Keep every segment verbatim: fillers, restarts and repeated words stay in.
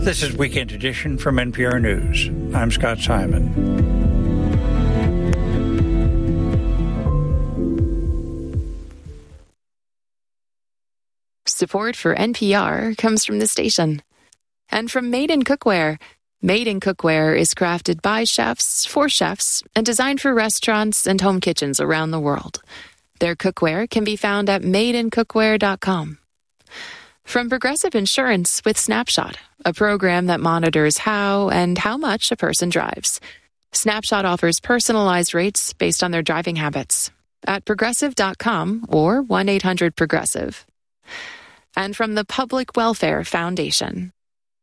This is Weekend Edition from N P R News. I'm Scott Simon. Support for N P R comes from the station. And from Made in Cookware. Made in Cookware is crafted by chefs, for chefs, and designed for restaurants and home kitchens around the world. Their cookware can be found at made in cookware dot com. From Progressive Insurance with Snapshot, a program that monitors how and how much a person drives. Snapshot offers personalized rates based on their driving habits at progressive dot com or one eight hundred progressive. And from the Public Welfare Foundation.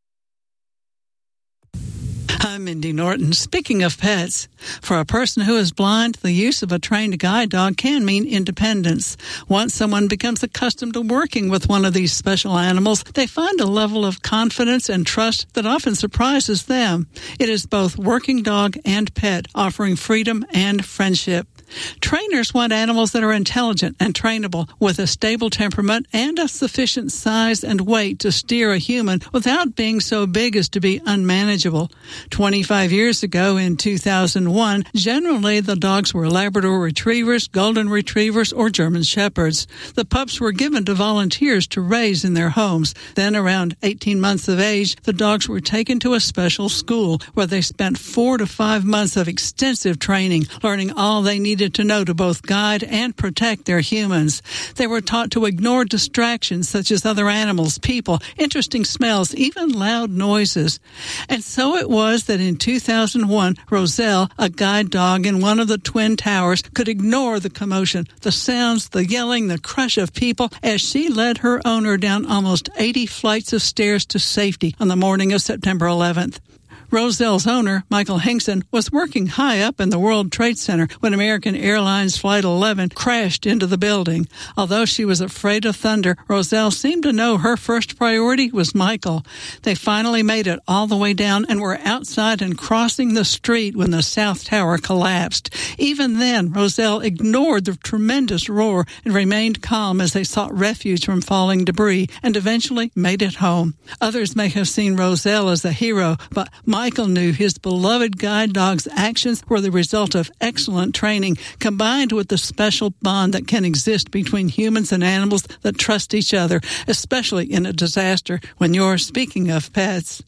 I'm Mindy Norton. Speaking of pets, for a person who is blind, the use of a trained guide dog can mean independence. Once someone becomes accustomed to working with one of these special animals, they find a level of confidence and trust that often surprises them. It is both working dog and pet, offering freedom and friendship. Trainers want animals that are intelligent and trainable, with a stable temperament and a sufficient size and weight to steer a human without being so big as to be unmanageable. twenty-five years ago, in two thousand one, generally the dogs were Labrador Retrievers, Golden Retrievers, or German Shepherds. The pups were given to volunteers to raise in their homes. Then, around eighteen months of age, the dogs were taken to a special school where they spent four to five months of extensive training, learning all they needed to know to both guide and protect their humans. They were taught to ignore distractions such as other animals, people, interesting smells, even loud noises. And so it was that in two thousand one, Roselle, a guide dog in one of the Twin Towers, could ignore the commotion, the sounds, the yelling, the crush of people as she led her owner down almost eighty flights of stairs to safety on the morning of September eleventh. Roselle's owner, Michael Hinkson, was working high up in the World Trade Center when American Airlines Flight eleven crashed into the building. Although she was afraid of thunder, Roselle seemed to know her first priority was Michael. They finally made it all the way down and were outside and crossing the street when the South Tower collapsed. Even then, Roselle ignored the tremendous roar and remained calm as they sought refuge from falling debris and eventually made it home. Others may have seen Roselle as a hero, but Michael knew his beloved guide dog's actions were the result of excellent training, combined with the special bond that can exist between humans and animals that trust each other, especially in a disaster when you're speaking of pets.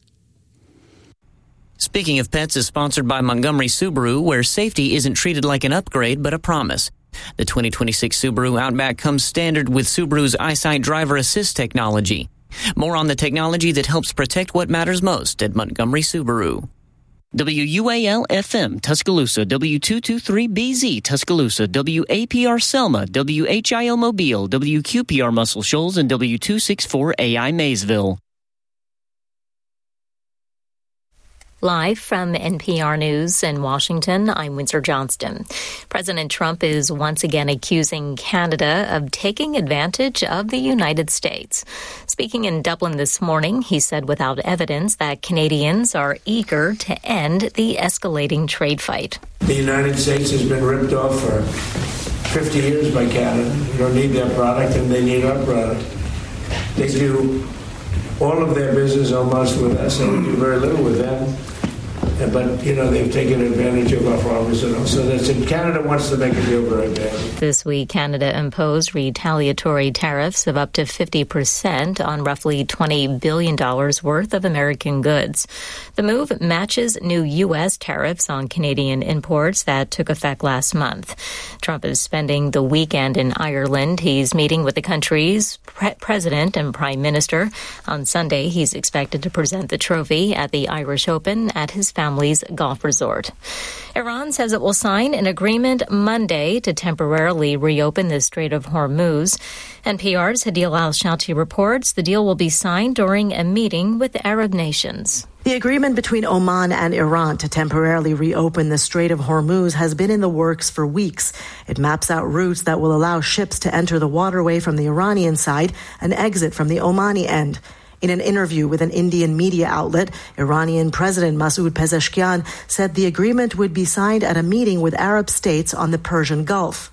Speaking of Pets is sponsored by Montgomery Subaru, where safety isn't treated like an upgrade but a promise. The twenty twenty-six Subaru Outback comes standard with Subaru's EyeSight driver assist technology. More on the technology that helps protect what matters most at Montgomery Subaru. W U A L F M Tuscaloosa, W two twenty-three B Z Tuscaloosa, W A P R Selma, W H I L Mobile, W Q P R Muscle Shoals, and W two sixty-four A I Maysville. Live from N P R News in Washington, I'm Windsor Johnston. President Trump is once again accusing Canada of taking advantage of the United States. Speaking in Dublin this morning, he said without evidence that Canadians are eager to end the escalating trade fight. The United States has been ripped off for fifty years by Canada. We don't need their product and they need our product. They do all of their business almost with us, and we do very little with them. But, you know, they've taken advantage of our farmers and all. So that's it. Canada wants to make a deal very bad. This week, Canada imposed retaliatory tariffs of up to fifty percent on roughly twenty billion dollars worth of American goods. The move matches new U S tariffs on Canadian imports that took effect last month. Trump is spending the weekend in Ireland. He's meeting with the country's pre- president and prime minister. On Sunday, he's expected to present the trophy at the Irish Open at his family's golf resort. Iran says it will sign an agreement Monday to temporarily reopen the Strait of Hormuz. N P R's Hadil Al-Shati reports the deal will be signed during a meeting with Arab nations. The agreement between Oman and Iran to temporarily reopen the Strait of Hormuz has been in the works for weeks. It maps out routes that will allow ships to enter the waterway from the Iranian side and exit from the Omani end. In an interview with an Indian media outlet, Iranian President Masoud Pezeshkian said the agreement would be signed at a meeting with Arab states on the Persian Gulf.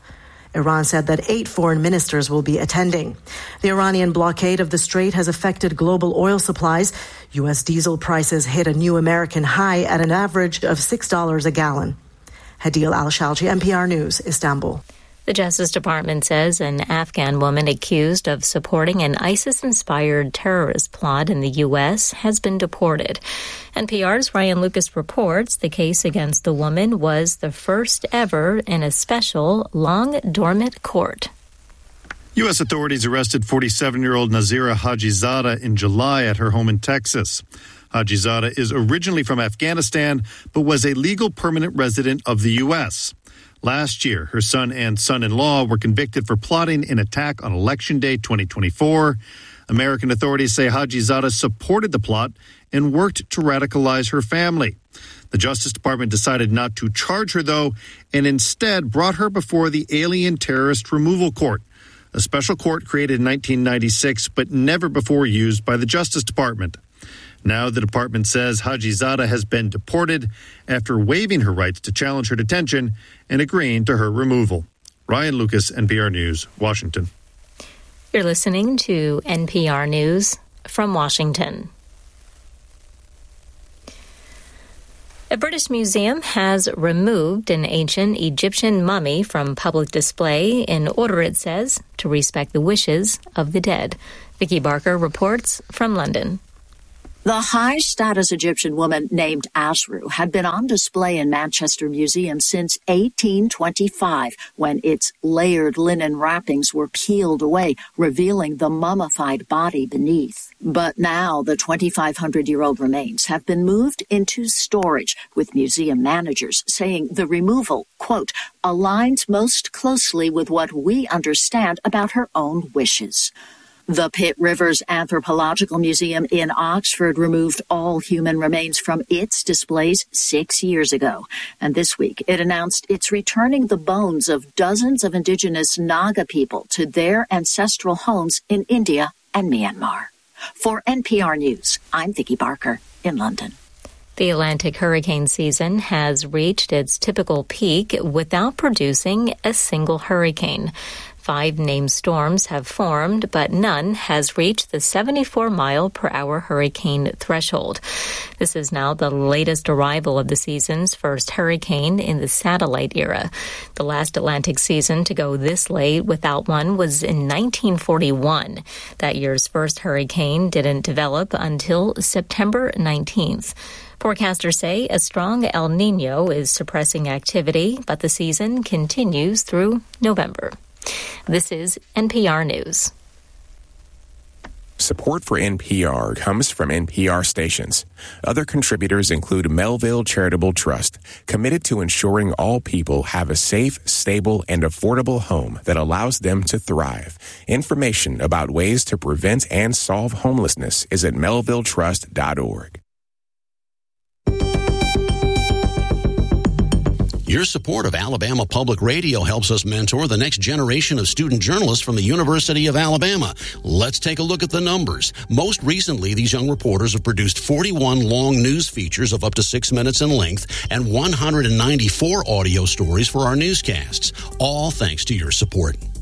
Iran said that eight foreign ministers will be attending. The Iranian blockade of the strait has affected global oil supplies. U S diesel prices hit a new American high at an average of six dollars a gallon. Hadil Al-Shalji, N P R News, Istanbul. The Justice Department says an Afghan woman accused of supporting an ISIS-inspired terrorist plot in the U S has been deported. N P R's Ryan Lucas reports the case against the woman was the first ever in a special, long-dormant court. U S authorities arrested forty-seven-year-old Nazira Hajizadeh in July at her home in Texas. Hajizadeh is originally from Afghanistan, but was a legal permanent resident of the U S Last year, her son and son-in-law were convicted for plotting an attack on Election Day twenty twenty-four. American authorities say Hajizadeh supported the plot and worked to radicalize her family. The Justice Department decided not to charge her, though, and instead brought her before the Alien Terrorist Removal Court, a special court created in nineteen ninety-six but never before used by the Justice Department. Now the department says Hajizadeh has been deported after waiving her rights to challenge her detention and agreeing to her removal. Ryan Lucas, N P R News, Washington. You're listening to N P R News from Washington. A British museum has removed an ancient Egyptian mummy from public display in order, it says, to respect the wishes of the dead. Vicky Barker reports from London. The high-status Egyptian woman named Asru had been on display in Manchester Museum since eighteen twenty-five, when its layered linen wrappings were peeled away, revealing the mummified body beneath. But now the twenty-five hundred year old remains have been moved into storage, with museum managers saying the removal, quote, aligns most closely with what we understand about her own wishes. The Pitt Rivers Anthropological Museum in Oxford removed all human remains from its displays six years ago. And this week, it announced it's returning the bones of dozens of indigenous Naga people to their ancestral homes in India and Myanmar. For N P R News, I'm Vicky Barker in London. The Atlantic hurricane season has reached its typical peak without producing a single hurricane. Five named storms have formed, but none has reached the seventy-four mile per hour hurricane threshold. This is now the latest arrival of the season's first hurricane in the satellite era. The last Atlantic season to go this late without one was in nineteen forty-one. That year's first hurricane didn't develop until September nineteenth. Forecasters say a strong El Nino is suppressing activity, but the season continues through November. This is N P R News. Support for N P R comes from N P R stations. Other contributors include Melville Charitable Trust, committed to ensuring all people have a safe, stable, and affordable home that allows them to thrive. Information about ways to prevent and solve homelessness is at melville trust dot org. Your support of Alabama Public Radio helps us mentor the next generation of student journalists from the University of Alabama. Let's take a look at the numbers. Most recently, these young reporters have produced forty-one long news features of up to six minutes in length and one hundred ninety-four audio stories for our newscasts, all thanks to your support.